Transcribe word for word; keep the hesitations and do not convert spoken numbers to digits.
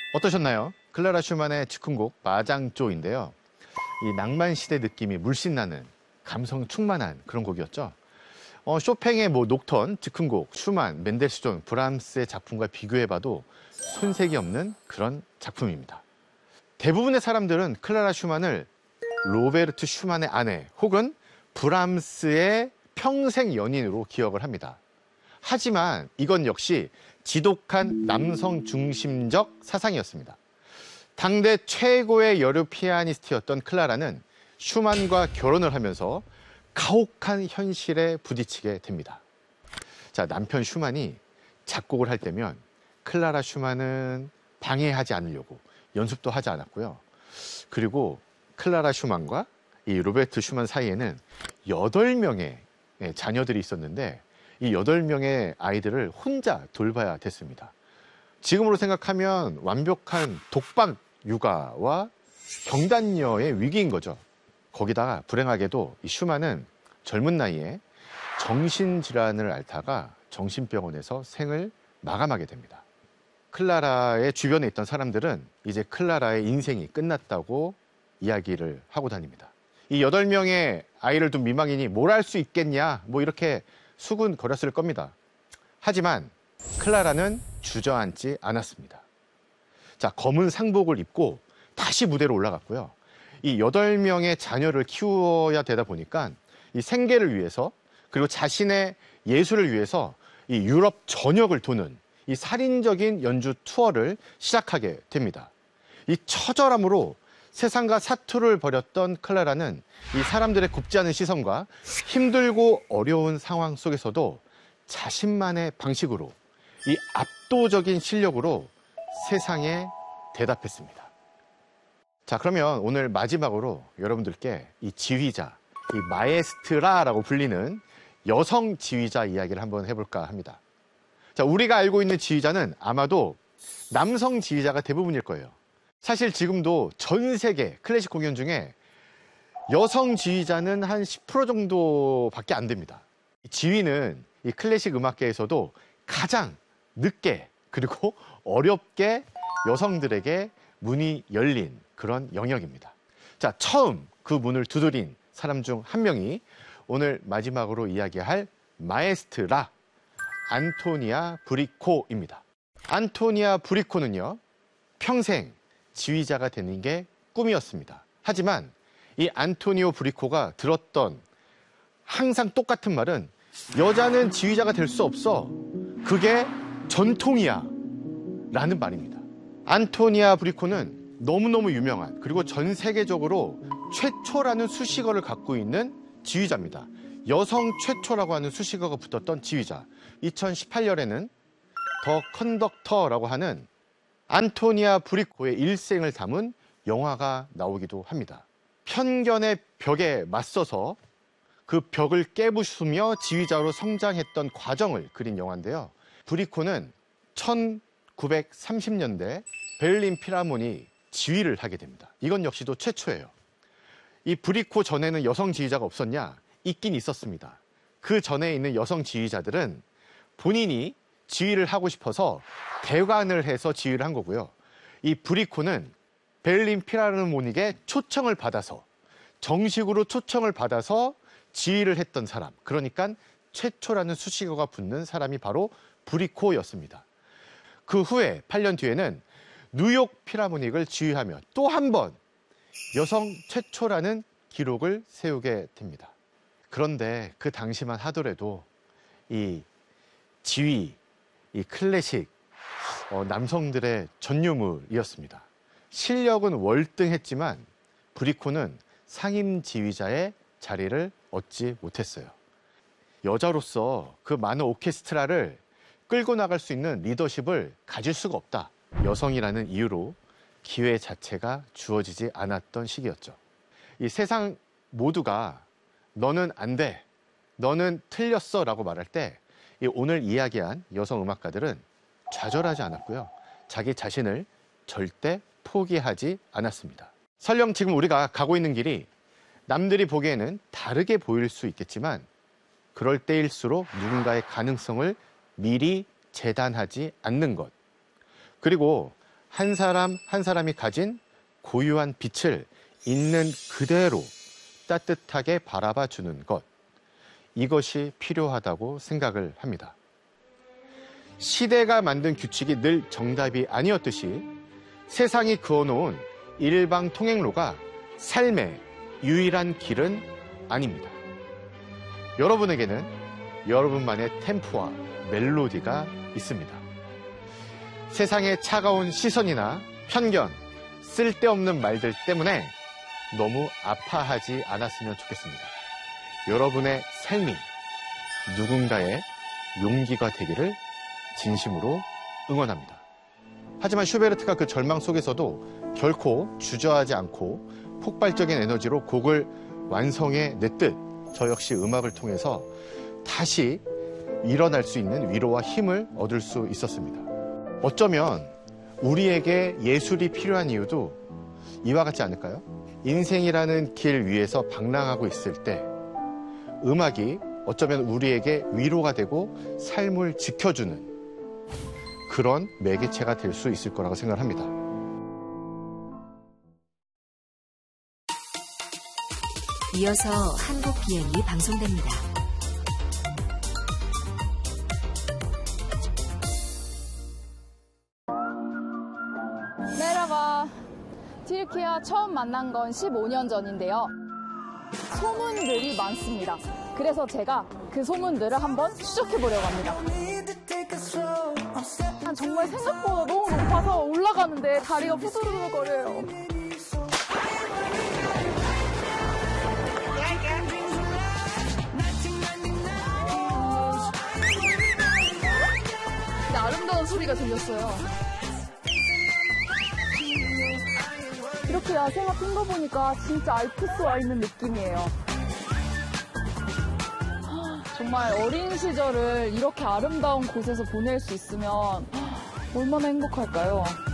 어떠셨나요? 클라라 슈만의 즉흥곡 마장조인데요. 이 낭만시대 느낌이 물씬 나는 감성 충만한 그런 곡이었죠. 어, 쇼팽의 뭐 녹턴, 즉흥곡, 슈만, 멘델스존, 브람스의 작품과 비교해봐도 손색이 없는 그런 작품입니다. 대부분의 사람들은 클라라 슈만을 로베르트 슈만의 아내 혹은 브람스의 평생 연인으로 기억을 합니다. 하지만 이건 역시 지독한 남성 중심적 사상이었습니다. 당대 최고의 여류 피아니스트였던 클라라는 슈만과 결혼을 하면서 가혹한 현실에 부딪히게 됩니다. 자, 남편 슈만이 작곡을 할 때면 클라라 슈만은 방해하지 않으려고 연습도 하지 않았고요. 그리고 클라라 슈만과 이 로베르트 슈만 사이에는 여덟 명의 자녀들이 있었는데 이 여덟 명의 아이들을 혼자 돌봐야 됐습니다. 지금으로 생각하면 완벽한 독박 육아와 경단녀의 위기인 거죠. 거기다가 불행하게도 이 슈만은 젊은 나이에 정신질환을 앓다가 정신병원에서 생을 마감하게 됩니다. 클라라의 주변에 있던 사람들은 이제 클라라의 인생이 끝났다고 이야기를 하고 다닙니다. 이 여덟 명의 아이를 둔 미망인이 뭘 할 수 있겠냐 뭐 이렇게 수군거렸을 겁니다. 하지만 클라라는 주저앉지 않았습니다. 자, 검은 상복을 입고 다시 무대로 올라갔고요. 이 여덟 명의 자녀를 키워야 되다 보니까 이 생계를 위해서 그리고 자신의 예술을 위해서 이 유럽 전역을 도는 이 살인적인 연주 투어를 시작하게 됩니다. 이 처절함으로 세상과 사투를 벌였던 클라라는 이 사람들의 곱지 않은 시선과 힘들고 어려운 상황 속에서도 자신만의 방식으로 이 압도적인 실력으로 세상에 대답했습니다. 자, 그러면 오늘 마지막으로 여러분들께 이 지휘자, 이 마에스트라라고 불리는 여성 지휘자 이야기를 한번 해볼까 합니다. 자, 우리가 알고 있는 지휘자는 아마도 남성 지휘자가 대부분일 거예요. 사실 지금도 전 세계 클래식 공연 중에 여성 지휘자는 한 십 퍼센트 정도밖에 안 됩니다. 지휘는 이 클래식 음악계에서도 가장 늦게 그리고 어렵게 여성들에게 문이 열린 그런 영역입니다. 자, 처음 그 문을 두드린 사람 중 한 명이 오늘 마지막으로 이야기할 마에스트라 안토니아 브리코입니다. 안토니아 브리코는요, 평생 지휘자가 되는 게 꿈이었습니다. 하지만 이 안토니오 브리코가 들었던 항상 똑같은 말은 여자는 지휘자가 될 수 없어. 그게 전통이야. 라는 말입니다. 안토니아 브리코는 너무너무 유명한 그리고 전 세계적으로 최초라는 수식어를 갖고 있는 지휘자입니다. 여성 최초라고 하는 수식어가 붙었던 지휘자. 이천십팔 년에는 더 컨덕터라고 하는 안토니아 브리코의 일생을 담은 영화가 나오기도 합니다. 편견의 벽에 맞서서 그 벽을 깨부수며 지휘자로 성장했던 과정을 그린 영화인데요. 브리코는 천구백삼십 년대 베를린 필하모니 지휘를 하게 됩니다. 이건 역시도 최초예요. 이 브리코 전에는 여성 지휘자가 없었냐? 있긴 있었습니다. 그 전에 있는 여성 지휘자들은 본인이 지휘를 하고 싶어서 대관을 해서 지휘를 한 거고요. 이 브리코는 베를린 필하모닉에 초청을 받아서 정식으로 초청을 받아서 지휘를 했던 사람, 그러니까 최초라는 수식어가 붙는 사람이 바로 브리코였습니다. 그 후에 팔 년 뒤에는 뉴욕 필하모닉을 지휘하며 또 한 번 여성 최초라는 기록을 세우게 됩니다. 그런데 그 당시만 하더라도 이 지휘, 이 클래식, 어, 남성들의 전유물이었습니다. 실력은 월등했지만 브리코는 상임 지휘자의 자리를 얻지 못했어요. 여자로서 그 많은 오케스트라를 끌고 나갈 수 있는 리더십을 가질 수가 없다. 여성이라는 이유로 기회 자체가 주어지지 않았던 시기였죠. 이 세상 모두가 너는 안 돼, 너는 틀렸어 라고 말할 때 이 오늘 이야기한 여성 음악가들은 좌절하지 않았고요. 자기 자신을 절대 포기하지 않았습니다. 설령 지금 우리가 가고 있는 길이 남들이 보기에는 다르게 보일 수 있겠지만 그럴 때일수록 누군가의 가능성을 미리 재단하지 않는 것, 그리고 한 사람 한 사람이 가진 고유한 빛을 있는 그대로 따뜻하게 바라봐 주는 것. 이것이 필요하다고 생각을 합니다. 시대가 만든 규칙이 늘 정답이 아니었듯이 세상이 그어놓은 일방통행로가 삶의 유일한 길은 아닙니다. 여러분에게는 여러분만의 템포와 멜로디가 있습니다. 세상의 차가운 시선이나 편견, 쓸데없는 말들 때문에 너무 아파하지 않았으면 좋겠습니다. 여러분의 삶이 누군가의 용기가 되기를 진심으로 응원합니다. 하지만 슈베르트가 그 절망 속에서도 결코 주저하지 않고 폭발적인 에너지로 곡을 완성해 냈듯 저 역시 음악을 통해서 다시 일어날 수 있는 위로와 힘을 얻을 수 있었습니다. 어쩌면 우리에게 예술이 필요한 이유도 이와 같지 않을까요? 인생이라는 길 위에서 방랑하고 있을 때 음악이 어쩌면 우리에게 위로가 되고 삶을 지켜주는 그런 매개체가 될 수 있을 거라고 생각합니다. 이어서 한국 비행이 방송됩니다. 메라바, 튀르키아 처음 만난 건 십오 년 전인데요. 소문들이 많습니다. 그래서 제가 그 소문들을 한번 추적해보려고 합니다. 정말 생각보다 너무 높아서 올라가는데 다리가 후들후들거려요. 근데 아름다운 소리가 들렸어요. 이렇게 야생화 핀 거 보니까 진짜 알프스 와 있는 느낌이에요. 정말 어린 시절을 이렇게 아름다운 곳에서 보낼 수 있으면 얼마나 행복할까요?